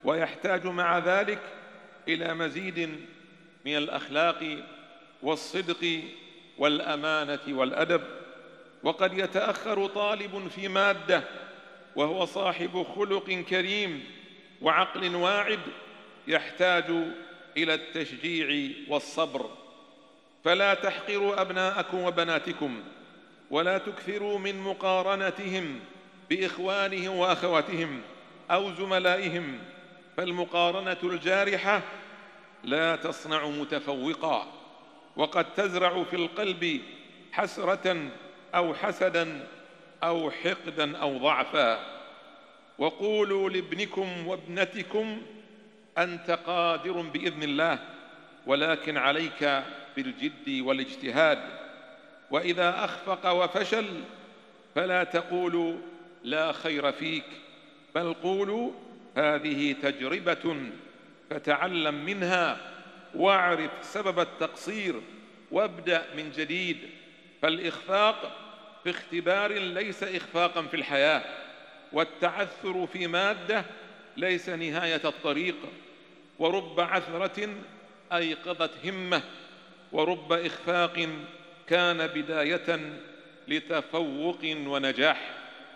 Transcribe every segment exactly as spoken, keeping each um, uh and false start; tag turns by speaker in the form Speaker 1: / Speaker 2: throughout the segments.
Speaker 1: ويحتاج مع ذلك إلى مزيد من الأخلاق والصدق والأمانة والأدب. وقد يتأخر طالب في مادة وهو صاحب خلق كريم وعقل واعد، يحتاج إلى التشجيع والصبر. فلا تحقروا أبناءكم وبناتكم، ولا تكثروا من مقارنتهم بإخوانهم وأخواتهم أو زملائهم، فالمقارنة الجارحة لا تصنع متفوقا، وقد تزرع في القلب حسرة أو حسدا أو حقدا أو ضعفا. وقولوا لابنكم وابنتكم أنت قادر بإذن الله، ولكن عليك بالجد والاجتهاد. وإذا أخفق وفشل فلا تقولوا لا خير فيك، بل قولوا هذه تجربة فتعلم منها واعرف سبب التقصير وابدأ من جديد. فالإخفاق في اختبار ليس إخفاقا في الحياة، والتعثر في مادة ليس نهاية الطريق. ورب عثرة أيقظت همة، ورب إخفاق كان بداية لتفوق ونجاح.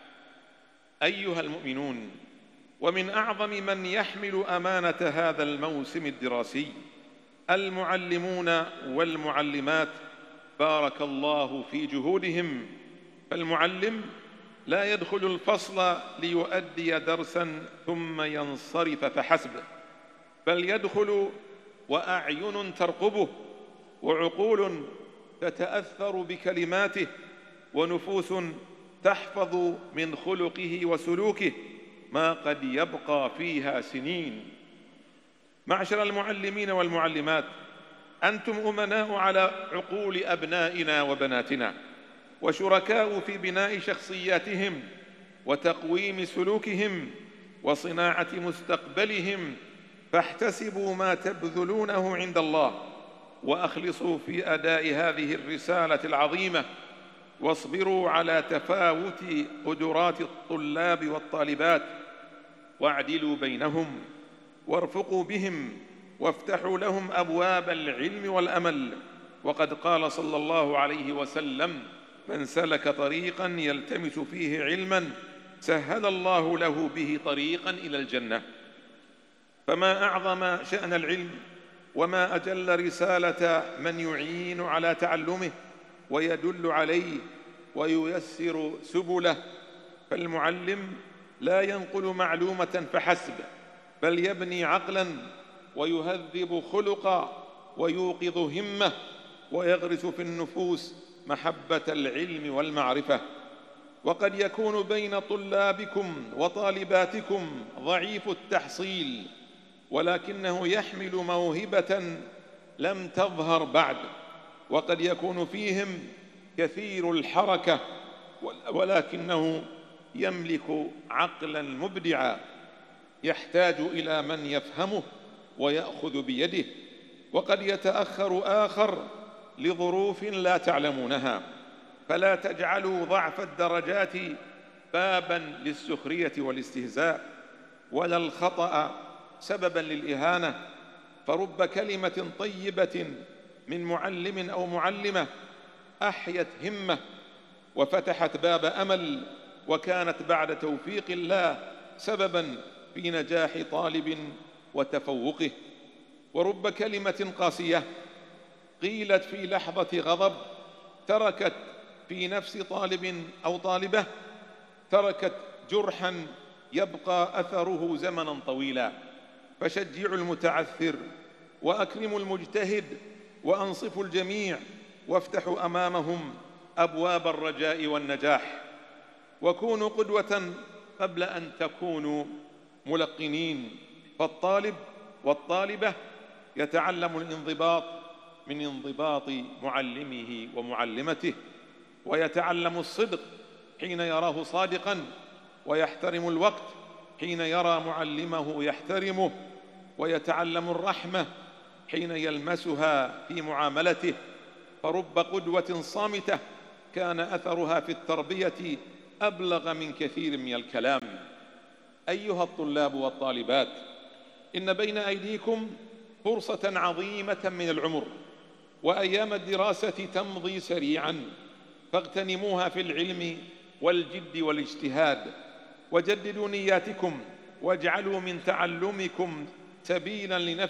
Speaker 1: أيها المؤمنون، ومن أعظم من يحمل أمانة هذا الموسم الدراسي المعلمون والمعلمات، بارك الله في جهودهم. فالمعلم لا يدخل الفصل ليؤدي درسا ثم ينصرف فحسب، بل يدخل وأعين ترقبه، وعقول تتأثر بكلماته، ونفوس تحفظ من خلقه وسلوكه ما قد يبقى فيها سنين. معشر المعلمين والمعلمات، أنتم أمناء على عقول أبنائنا وبناتنا، وشركاء في بناء شخصياتهم وتقويم سلوكهم وصناعة مستقبلهم، فاحتسبوا ما تبذلونه عند الله، وأخلصوا في أداء هذه الرسالة العظيمة، واصبروا على تفاوت قدرات الطلاب والطالبات، واعدلوا بينهم، وارفقوا بهم، وافتحوا لهم أبواب العلم والأمل. وقد قال صلى الله عليه وسلم: من سلك طريقا يلتمس فيه علما سهل الله له به طريقا إلى الجنة. فما أعظم شأن العلم، وما أجل رسالة من يعين على تعلمه ويدل عليه وييسر سبله. فالمعلم لا ينقل معلومة فحسب، بل يبني عقلا ويهذب خلقا ويوقظ همة، ويغرس في النفوس محبة العلم والمعرفة. وقد يكون بين طلابكم وطالباتكم ضعيف التحصيل، ولكنه يحمل موهبة لم تظهر بعد، وقد يكون فيهم كثير الحركة، ولكنه يملك عقلا مبدعا يحتاج إلى من يفهمه ويأخذ بيده. وقد يتأخر آخر لظروف لا تعلمونها، فلا تجعلوا ضعف الدرجات بابا للسخرية والاستهزاء، ولا الخطأ سببا للإهانة. فرب كلمة طيبة من معلم أو معلمة أحيت همة وفتحت باب أمل، وكانت بعد توفيق الله سببا في نجاح طالب وتفوقه. ورب كلمة قاسية قيلت في لحظة غضب تركت في نفس طالب أو طالبة تركت جرحا يبقى أثره زمنا طويلا. فشجعوا المتعثر، وأكرموا المجتهد، وأنصفوا الجميع، وافتحوا أمامهم أبواب الرجاء والنجاح. وكونوا قدوة قبل أن تكونوا ملقنين. فالطالب والطالبة يتعلم الانضباط من انضباط معلمه ومعلمته، ويتعلم الصدق حين يراه صادقا، ويحترم الوقت حين يرى معلمه يحترمه، ويتعلم الرحمة حين يلمسها في معاملته. فرب قدوة صامتة كان أثرها في التربية أبلغ من كثير من الكلام. أيها الطلاب والطالبات، إن بين أيديكم فرصة عظيمة من العمر، وأيام الدراسة تمضي سريعا، فاغتنموها في العلم والجد والاجتهاد، وجددوا نياتكم، واجعلوا من تعلمكم سبيلا لنفسكم